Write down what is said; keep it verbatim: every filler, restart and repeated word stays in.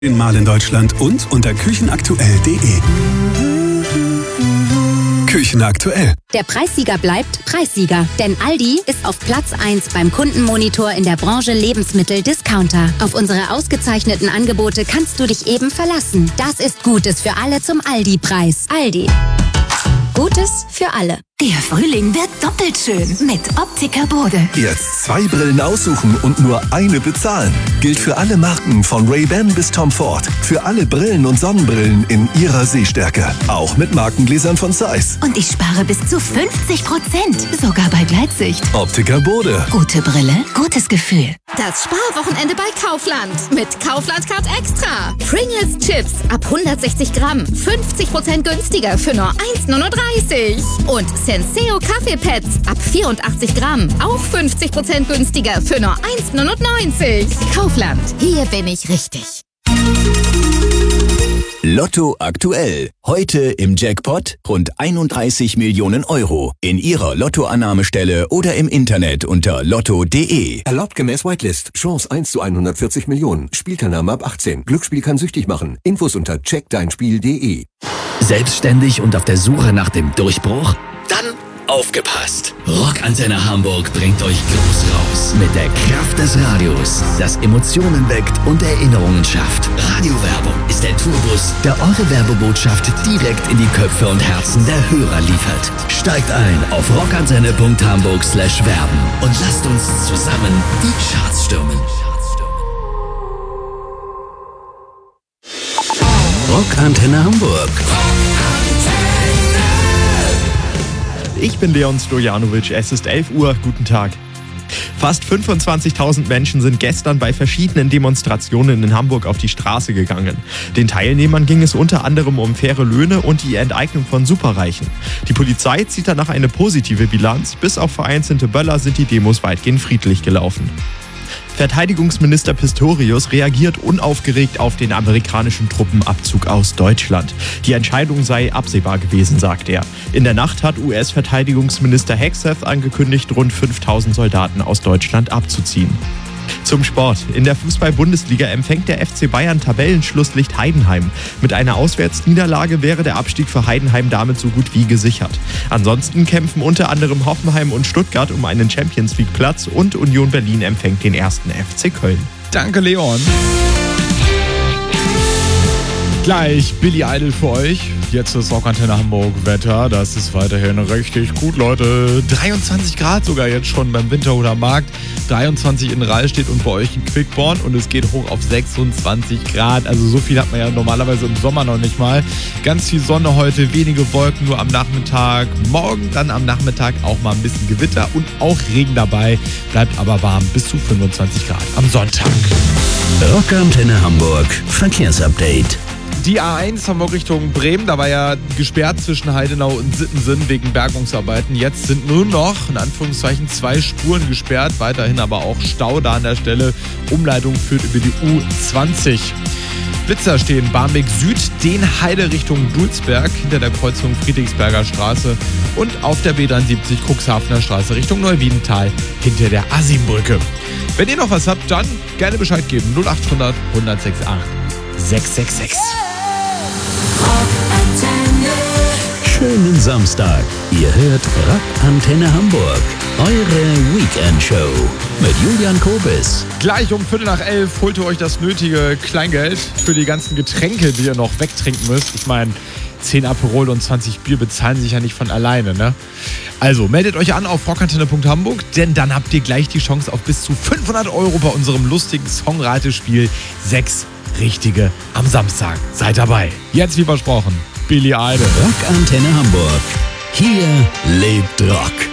Mal in Deutschland und unter küchenaktuell punkt de. Küchen aktuell. Der Preissieger bleibt Preissieger, denn Aldi ist auf Platz eins beim Kundenmonitor in der Branche Lebensmittel-Discounter. Auf unsere ausgezeichneten Angebote kannst du dich eben verlassen. Das ist Gutes für alle zum Aldi-Preis. Aldi. Gutes für alle. Der Frühling wird doppelt schön mit Optiker Bode. Jetzt zwei Brillen aussuchen und nur eine bezahlen. Gilt für alle Marken von Ray-Ban bis Tom Ford. Für alle Brillen und Sonnenbrillen in ihrer Sehstärke. Auch mit Markengläsern von Zeiss. Und ich spare bis zu fünfzig Prozent. Sogar bei Gleitsicht. Optiker Bode. Gute Brille, gutes Gefühl. Das Sparwochenende bei Kaufland. Mit Kaufland Card Extra. Pringles Chips ab hundertsechzig Gramm. fünfzig Prozent günstiger für nur eins neununddreißig. Und Senseo Kaffeepads ab vierundachtzig Gramm. Auch fünfzig Prozent günstiger für nur eins neunundneunzig. Kaufland. Hier bin ich richtig. Lotto aktuell. Heute im Jackpot rund einunddreißig Millionen Euro. In Ihrer Lottoannahmestelle oder im Internet unter lotto punkt de. Erlaubt gemäß Whitelist. Chance eins zu hundertvierzig Millionen. Spielteilnahme ab achtzehn. Glücksspiel kann süchtig machen. Infos unter check dein spiel punkt de. Selbstständig und auf der Suche nach dem Durchbruch? Dann aufgepasst! Rockantenne Hamburg bringt euch groß raus. Mit der Kraft des Radios, das Emotionen weckt und Erinnerungen schafft. Radiowerbung ist der Tourbus, der eure Werbebotschaft direkt in die Köpfe und Herzen der Hörer liefert. Steigt ein auf rockantenne punkt hamburg slash werben und lasst uns zusammen die Charts stürmen. Rockantenne Hamburg. Ich bin Leon Stojanovic, es ist elf Uhr, guten Tag. Fast fünfundzwanzigtausend Menschen sind gestern bei verschiedenen Demonstrationen in Hamburg auf die Straße gegangen. Den Teilnehmern ging es unter anderem um faire Löhne und die Enteignung von Superreichen. Die Polizei zieht danach eine positive Bilanz, bis auf vereinzelte Böller sind die Demos weitgehend friedlich gelaufen. Verteidigungsminister Pistorius reagiert unaufgeregt auf den amerikanischen Truppenabzug aus Deutschland. Die Entscheidung sei absehbar gewesen, sagt er. In der Nacht hat U S-Verteidigungsminister Hegseth angekündigt, rund fünftausend Soldaten aus Deutschland abzuziehen. Zum Sport. In der Fußball-Bundesliga empfängt der F C Bayern Tabellenschlusslicht Heidenheim. Mit einer Auswärtsniederlage wäre der Abstieg für Heidenheim damit so gut wie gesichert. Ansonsten kämpfen unter anderem Hoffenheim und Stuttgart um einen Champions-League-Platz und Union Berlin empfängt den ersten F C Köln. Danke, Leon. Gleich Billy Idol für euch. Jetzt ist Rockantenne Hamburg Wetter. Das ist weiterhin richtig gut, Leute. dreiundzwanzig Grad sogar jetzt schon beim Winterhuder Markt. dreiundzwanzig in Rahlstedt und bei euch in Quickborn. Und es geht hoch auf sechsundzwanzig Grad. Also so viel hat man ja normalerweise im Sommer noch nicht mal. Ganz viel Sonne heute, wenige Wolken nur am Nachmittag. Morgen dann am Nachmittag auch mal ein bisschen Gewitter und auch Regen dabei. Bleibt aber warm bis zu fünfundzwanzig Grad am Sonntag. Rockantenne Hamburg Verkehrsupdate. Die A eins Hamburg Richtung Bremen, da war ja gesperrt zwischen Heidenau und Sittensen wegen Bergungsarbeiten. Jetzt sind nur noch, in Anführungszeichen, zwei Spuren gesperrt, weiterhin aber auch Stau da an der Stelle. Umleitung führt über die U zwanzig. Blitzer stehen Barmbek Süd, Denheide Richtung Dulsberg, hinter der Kreuzung Friedrichsberger Straße und auf der B dreiundsiebzig Cuxhavener Straße Richtung Neuwiedental hinter der A sieben Brücke. Wenn ihr noch was habt, dann gerne Bescheid geben. null achthundert, hundertsechsundachtzig, sechshundertsechsundsechzig. Schönen Samstag. Ihr hört Rockantenne Hamburg. Eure Weekend-Show mit Julian Kobis. Gleich um Viertel nach elf holt ihr euch das nötige Kleingeld für die ganzen Getränke, die ihr noch wegtrinken müsst. Ich meine, zehn Aperol und zwanzig Bier bezahlen sich ja nicht von alleine, ne? Also meldet euch an auf rockantenne punkt hamburg, denn dann habt ihr gleich die Chance auf bis zu fünfhundert Euro bei unserem lustigen Songratespiel. Sechs Richtige am Samstag. Seid dabei. Jetzt wie versprochen, Billy Idol. Rockantenne Hamburg. Hier lebt Rock.